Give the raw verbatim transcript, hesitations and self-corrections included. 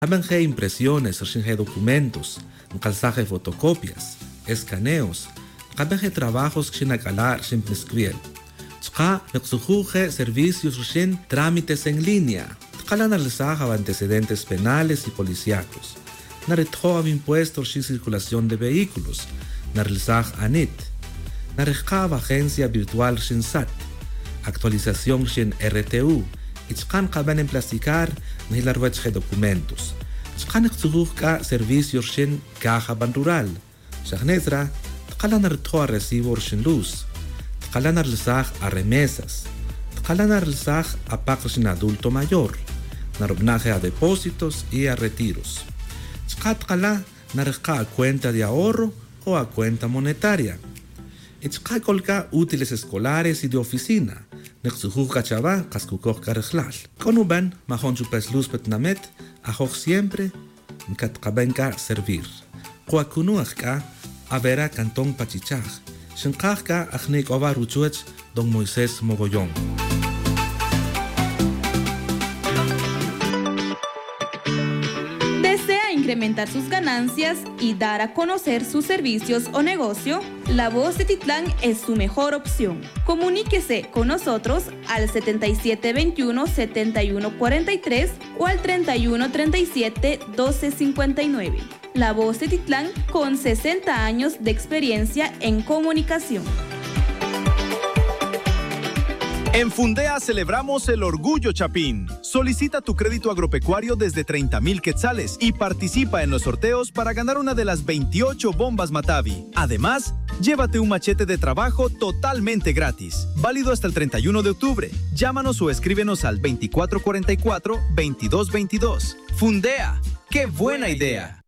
También impresiones, documentos, calzaje fotocopias, escaneos, también trabajos que nakalar sin prescribir. Ska nexujuje servicios sin trámites en línea. Kala analizaja antecedentes penales y policíacos. Naretjoa impuestos sin circulación de vehículos. Narizaj ANIT. Narejkava agencia virtual sin S A T. Actualización sin R T U. Itzkan kaban en plasticar ni la rueche documentos. Itzkan nexujujka servicios sin caja ban rural. Shagnezra, tkala naretoa recibos sin luz. Tkala narlizaj a remesas. Tkala narlizaj a pagos sin adulto mayor. Narobnaje a depósitos y a retiros. Tkala narejka a cuenta de ahorro o a cuenta monetaria. Itzka kolka útiles escolares y de oficina. Nexujujka chava kaskukoj karejlal. Konuban mahon chupes luz petnamet, ajoj siempre, nkatkabenka servir. Kuakunuajka avera cantón pachichaj. Shinkajka ajnik ova ruchuech don Moisés Mogollón. ¿Desea incrementar sus ganancias y dar a conocer sus servicios o negocio? La Voz de Titlán es su mejor opción. Comuníquese con nosotros al setenta y siete veintiuno, setenta y uno cuarenta y tres o al treinta y uno treinta y siete, doce cincuenta y nueve. La Voz de Titlán con sesenta años de experiencia en comunicación. En Fundea celebramos el Orgullo Chapín. Solicita tu crédito agropecuario desde treinta mil quetzales y participa en los sorteos para ganar una de las veintiocho bombas Matavi. Además, llévate un machete de trabajo totalmente gratis. Válido hasta el treinta y uno de octubre. Llámanos o escríbenos al veinticuatro cuarenta y cuatro, veintidós veintidós. Fundea, ¡qué buena idea!